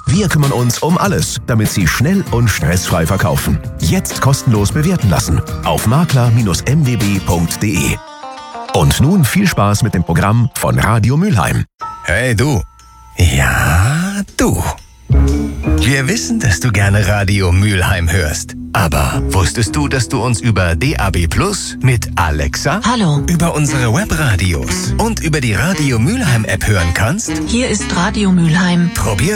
Wir kümmern uns um alles, damit Sie schnell und stressfrei verkaufen. Jetzt kostenlos bewerten lassen auf makler-mwb.de. Und nun viel Spaß mit dem Programm von Radio Mülheim. Hey du. Ja, du. Wir wissen, dass du gerne Radio Mülheim hörst. Aber wusstest du, dass du uns über DAB+ mit Alexa, Hallo, über unsere Webradios und über die Radio Mülheim App hören kannst? hier ist Radio Mülheim. Probier's